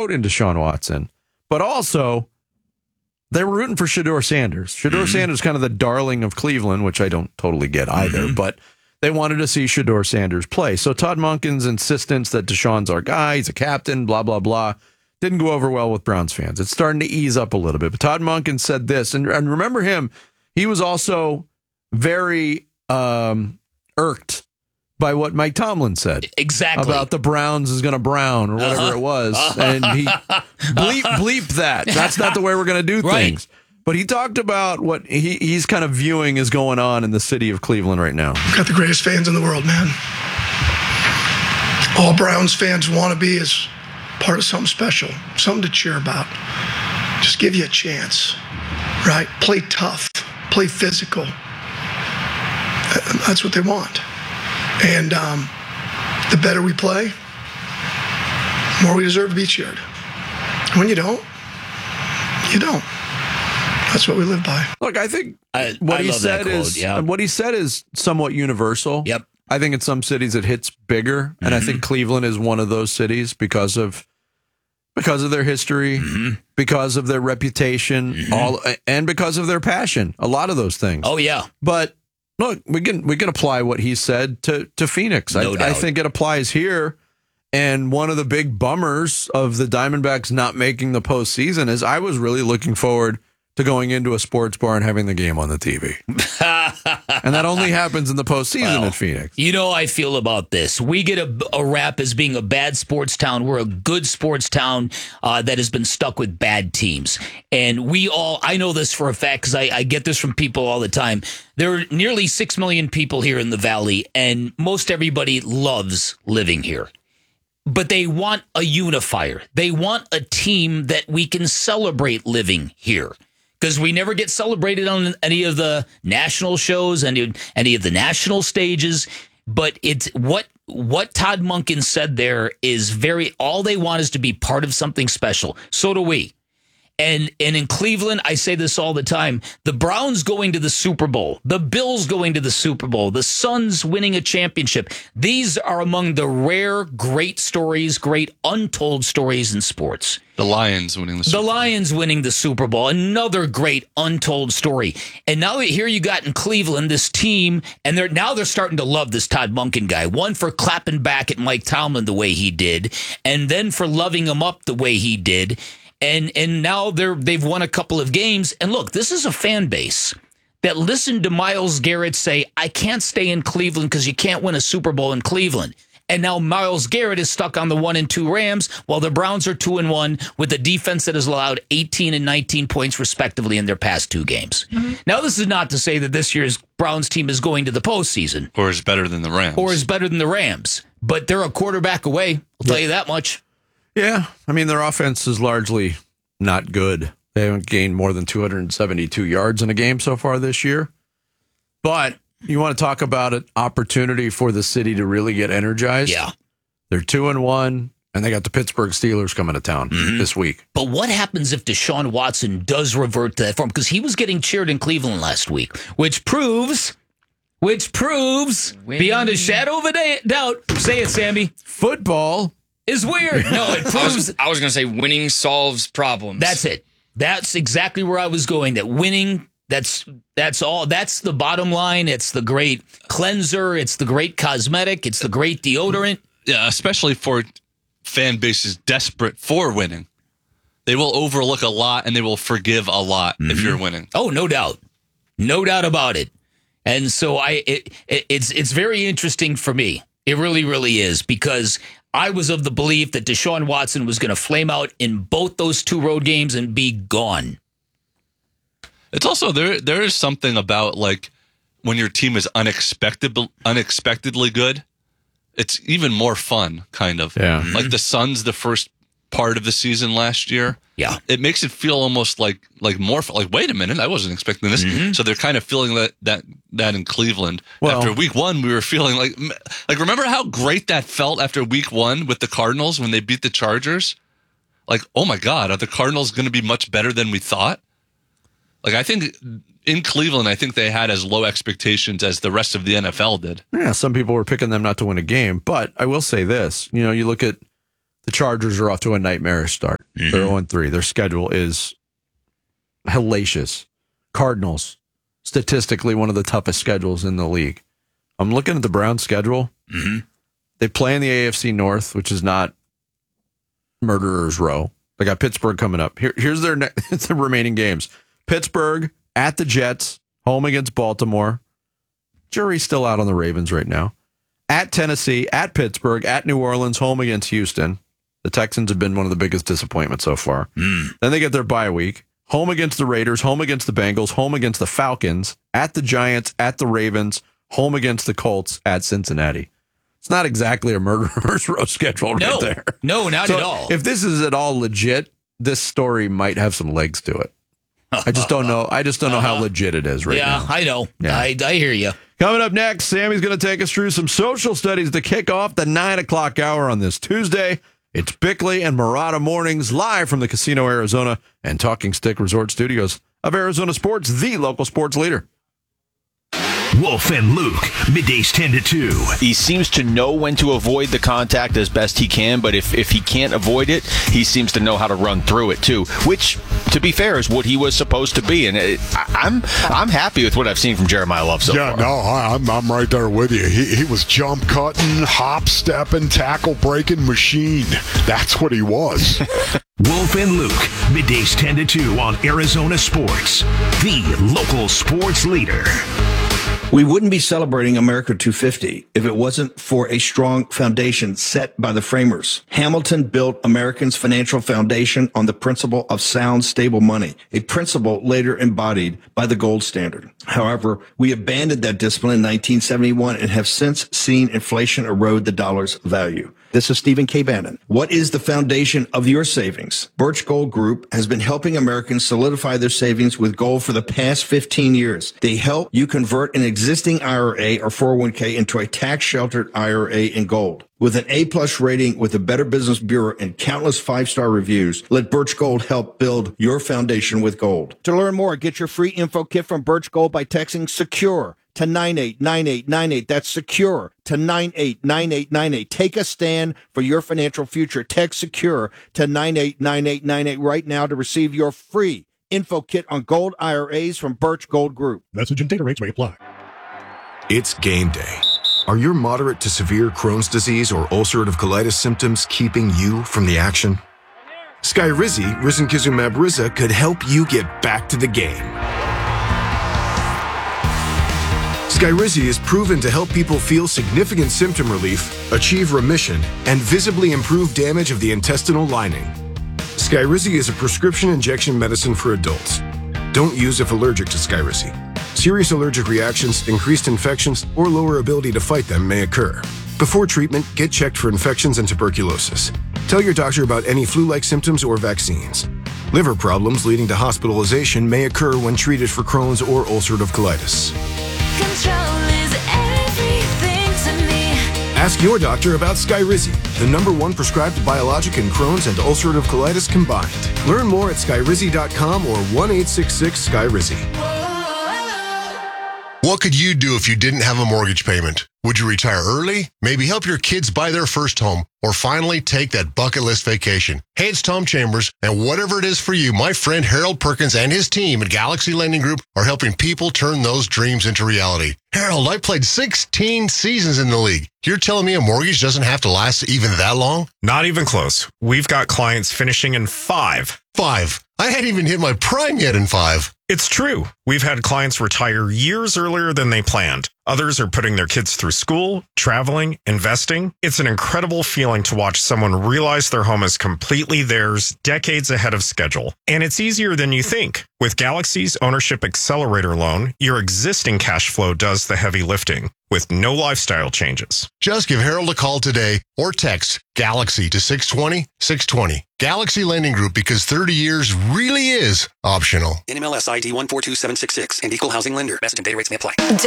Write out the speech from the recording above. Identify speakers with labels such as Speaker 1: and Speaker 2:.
Speaker 1: note in Deshaun Watson, but also they were rooting for Shedeur Sanders. Shedeur Sanders is kind of the darling of Cleveland, which I don't totally get either, but they wanted to see Shedeur Sanders play. So Todd Monken's insistence that Deshaun's our guy, he's a captain, blah, blah, blah, didn't go over well with Browns fans. It's starting to ease up a little bit. But Todd Monken said this, and remember him, he was also very irked by what Mike Tomlin said.
Speaker 2: Exactly.
Speaker 1: About the Browns is going to brown or whatever it was. And he bleep that. That's not the way we're going to do things. But he talked about what he's kind of viewing is going on in the city of Cleveland right now.
Speaker 3: We've got the greatest fans in the world, man. All Browns fans want to be is part of something special, something to cheer about. Just give you a chance, right? Play tough, play physical. That's what they want. And the better we play, the more we deserve to be cheered. When you don't, you don't. That's what we live by.
Speaker 1: Look, I think what he said is somewhat universal.
Speaker 2: Yep.
Speaker 1: I think in some cities it hits bigger, and I think Cleveland is one of those cities because of their history, because of their reputation, and because of their passion. A lot of those things.
Speaker 2: Oh yeah.
Speaker 1: But look, we can apply what he said to Phoenix. I think it applies here. And one of the big bummers of the Diamondbacks not making the postseason is I was really looking forward to going into a sports bar and having the game on the TV. And that only happens in the postseason at Phoenix.
Speaker 2: You know how I feel about this. We get a rap as being a bad sports town. We're a good sports town that has been stuck with bad teams. And I know this for a fact because I get this from people all the time. There are nearly 6 million people here in the Valley, and most everybody loves living here. But they want a unifier. They want a team that we can celebrate living here. Because we never get celebrated on any of the national shows, any of the national stages. But it's what Todd Monken said there is all they want is to be part of something special. So do we. And in Cleveland, I say this all the time, the Browns going to the Super Bowl, the Bills going to the Super Bowl, the Suns winning a championship. These are among the rare, great stories, great untold stories in sports.
Speaker 4: The Lions winning the Super Bowl.
Speaker 2: The Lions winning the Super Bowl, another great untold story. And now here you got in Cleveland this team, and they're starting to love this Todd Monken guy. One for clapping back at Mike Tomlin the way he did, and then for loving him up the way he did. And now they've won a couple of games. And look, this is a fan base that listened to Myles Garrett say, I can't stay in Cleveland because you can't win a Super Bowl in Cleveland. And now Myles Garrett is stuck on the 1-2 Rams while the Browns are 2-1 with a defense that has allowed 18 and 19 points respectively in their past 2 games. Now, this is not to say that this year's Browns team is going to the postseason.
Speaker 4: Or is better than the Rams.
Speaker 2: But they're a quarterback away. I'll tell you that much.
Speaker 1: Yeah, I mean, their offense is largely not good. They haven't gained more than 272 yards in a game so far this year. But you want to talk about an opportunity for the city to really get energized?
Speaker 2: Yeah.
Speaker 1: They're 2-1, and they got the Pittsburgh Steelers coming to town this week.
Speaker 2: But what happens if Deshaun Watson does revert to that form? Because he was getting cheered in Cleveland last week, which proves beyond a shadow of a doubt, say it, Sammy,
Speaker 1: football
Speaker 2: is weird. No, it proves.
Speaker 5: I was going to say winning solves problems.
Speaker 2: That's it. That's exactly where I was going. That winning, that's all. That's the bottom line. It's the great cleanser. It's the great cosmetic. It's the great deodorant.
Speaker 4: Yeah, especially for fan bases desperate for winning. They will overlook a lot and they will forgive a lot if you're winning.
Speaker 2: Oh, no doubt. No doubt about it. And so it's very interesting for me. It really, really is, because I was of the belief that Deshaun Watson was going to flame out in both those 2 road games and be gone.
Speaker 4: It's also, there is something about, like, when your team is unexpectedly good, it's even more fun, kind of.
Speaker 1: Yeah.
Speaker 4: Like the Suns, the first part of the season last year.
Speaker 2: Yeah.
Speaker 4: It makes it feel almost like more like, wait a minute, I wasn't expecting this. So they're kind of feeling that in Cleveland.
Speaker 1: Well,
Speaker 4: after week 1, we were feeling like remember how great that felt after week 1 with the Cardinals when they beat the Chargers? Like, oh my God, are the Cardinals going to be much better than we thought? Like, I think in Cleveland, I think they had as low expectations as the rest of the NFL did.
Speaker 1: Yeah, some people were picking them not to win a game, but I will say this. You know, you look at the Chargers are off to a nightmarish start. They're 0-3. Their schedule is hellacious. Cardinals, statistically one of the toughest schedules in the league. I'm looking at the Browns' schedule. They play in the AFC North, which is not murderer's row. They got Pittsburgh coming up. Here's their the remaining games. Pittsburgh at the Jets, home against Baltimore. Jury's still out on the Ravens right now. At Tennessee, at Pittsburgh, at New Orleans, home against Houston. The Texans have been one of the biggest disappointments so far. Then they get their bye week. Home against the Raiders, home against the Bengals, home against the Falcons, at the Giants, at the Ravens, home against the Colts, at Cincinnati. It's not exactly a murderer's row schedule right there.
Speaker 2: No, not at all.
Speaker 1: If this is at all legit, this story might have some legs to it. I just don't know. I just don't know how legit it is right now.
Speaker 2: Yeah, I know.
Speaker 1: Yeah.
Speaker 2: I hear you.
Speaker 1: Coming up next, Sammy's going to take us through some social studies to kick off the 9 o'clock hour on this Tuesday. It's Bickley and Murata Mornings live from the Casino Arizona and Talking Stick Resort Studios of Arizona Sports, the local sports leader.
Speaker 6: Wolf and Luke, middays 10 to 2.
Speaker 7: He seems to know when to avoid the contact as best he can, but if he can't avoid it, he seems to know how to run through it too, which, to be fair, is what he was supposed to be. And I'm happy with what I've seen from Jeremiah Love so far.
Speaker 8: I'm right there with you. He was jump cutting, hop stepping, tackle breaking machine. That's what he was.
Speaker 6: Wolf and Luke, middays 10 to 2 on Arizona Sports, the local sports leader.
Speaker 9: We wouldn't be celebrating America 250 if it wasn't for a strong foundation set by the framers. Hamilton built Americans' financial foundation on the principle of sound, stable money, a principle later embodied by the gold standard. However, we abandoned that discipline in 1971 and have since seen inflation erode the dollar's value. This is Stephen K. Bannon. What is the foundation of your savings? Birch Gold Group has been helping Americans solidify their savings with gold for the past 15 years. They help you convert an existing IRA or 401k into a tax-sheltered IRA in gold. With an A-plus rating with the Better Business Bureau and countless 5-star reviews, let Birch Gold help build your foundation with gold. To learn more, get your free info kit from Birch Gold by texting SECURE to 989898. That's SECURE to 989898. Take a stand for your financial future. Text SECURE to 989898 right now to receive your free info kit on gold IRAs from Birch Gold Group.
Speaker 8: Message and data rates may apply.
Speaker 10: It's game day. Are your moderate to severe Crohn's disease or ulcerative colitis symptoms keeping you from the action? Skyrizi, risankizumab Riza, could help you get back to the game. Skyrizi is proven to help people feel significant symptom relief, achieve remission, and visibly improve damage of the intestinal lining. Skyrizi is a prescription injection medicine for adults. Don't use if allergic to Skyrizi. Serious allergic reactions, increased infections, or lower ability to fight them may occur. Before treatment, get checked for infections and tuberculosis. Tell your doctor about any flu-like symptoms or vaccines. Liver problems leading to hospitalization may occur when treated for Crohn's or ulcerative colitis.
Speaker 11: Control is everything to me.
Speaker 10: Ask your doctor about Skyrizi, the #1 prescribed biologic in Crohn's and ulcerative colitis combined. Learn more at skyrizi.com or 1-866-SKYRIZI.
Speaker 12: What could you do if you didn't have a mortgage payment? Would you retire early? Maybe help your kids buy their first home? Or finally take that bucket list vacation? Hey, it's Tom Chambers, and whatever it is for you, my friend Harold Perkins and his team at Galaxy Lending Group are helping people turn those dreams into reality. Harold, I played 16 seasons in the league. You're telling me a mortgage doesn't have to last even that long?
Speaker 13: Not even close. We've got clients finishing in 5.
Speaker 12: 5? I hadn't even hit my prime yet in 5.
Speaker 13: It's true. We've had clients retire years earlier than they planned. Others are putting their kids through school, traveling, investing. It's an incredible feeling to watch someone realize their home is completely theirs, decades ahead of schedule. And it's easier than you think. With Galaxy's Ownership Accelerator loan, your existing cash flow does the heavy lifting with no lifestyle changes.
Speaker 12: Just give Harold a call today or text Galaxy to 620-620. Galaxy Lending Group, because 30 years really is optional.
Speaker 14: NMLS ID 142766 and Equal Housing Lender. Message and data rates may apply.